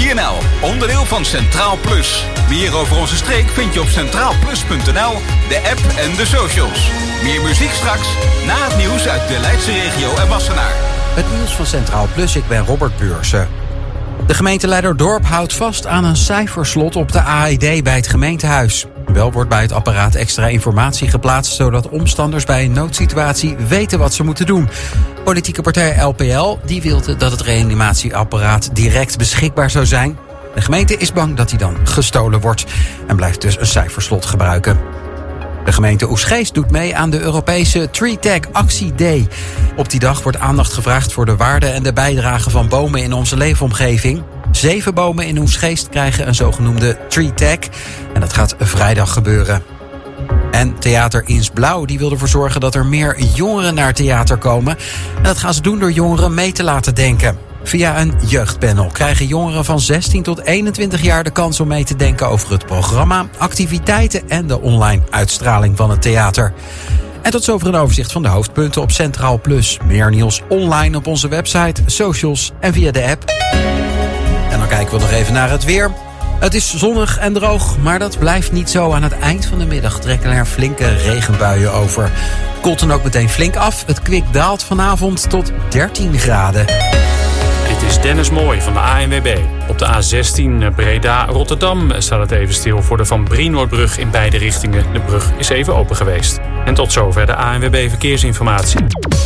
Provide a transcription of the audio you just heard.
INL, onderdeel van Centraal Plus. Meer over onze streek vind je op centraalplus.nl, de app en de socials. Meer muziek straks, na het nieuws uit de Leidse regio en Wassenaar. Het nieuws van Centraal Plus, ik ben Robert Beursen. De gemeente Leiderdorp houdt vast aan een cijferslot op de AED bij het gemeentehuis. Wel wordt bij het apparaat extra informatie geplaatst, zodat omstanders bij een noodsituatie weten wat ze moeten doen. Politieke partij LPL die wilde dat het reanimatieapparaat direct beschikbaar zou zijn. De gemeente is bang dat hij dan gestolen wordt en blijft dus een cijferslot gebruiken. De gemeente Oegstgeest doet mee aan de Europese Tree Tag Actie Day. Op die dag wordt aandacht gevraagd voor de waarde en de bijdrage van bomen in onze leefomgeving. 7 bomen in Oegstgeest krijgen een zogenoemde Tree Tag. En dat gaat vrijdag gebeuren. En Theater Ins Blauw die wil ervoor zorgen dat er meer jongeren naar theater komen. En dat gaan ze doen door jongeren mee te laten denken. Via een jeugdpanel krijgen jongeren van 16 tot 21 jaar de kans om mee te denken over het programma, activiteiten en de online uitstraling van het theater. En tot zover een overzicht van de hoofdpunten op Centraal Plus. Meer nieuws online op onze website, socials en via de app. En dan kijken we nog even naar het weer. Het is zonnig en droog, maar dat blijft niet zo. Aan het eind van de middag trekken er flinke regenbuien over. Het koelt dan ook meteen flink af. Het kwik daalt vanavond tot 13 graden. Dit is Dennis Mooij van de ANWB. Op de A16 Breda-Rotterdam staat het even stil voor de Van Brienoordbrug in beide richtingen. De brug is even open geweest. En tot zover de ANWB Verkeersinformatie.